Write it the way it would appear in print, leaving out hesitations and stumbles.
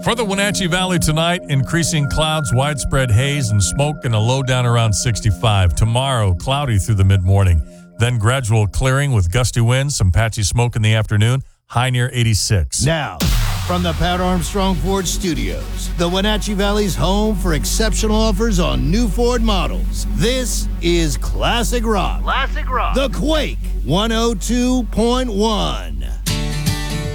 For the Wenatchee Valley tonight, increasing clouds, widespread haze and smoke, and a low down around 65. Tomorrow, cloudy through the mid-morning. Then gradual clearing with gusty winds, some patchy smoke in the afternoon, high near 86. Now, from the Pat Armstrong Ford Studios, the Wenatchee Valley's home for exceptional offers on new Ford models. This is Classic Rock. Classic Rock. The Quake 102.1.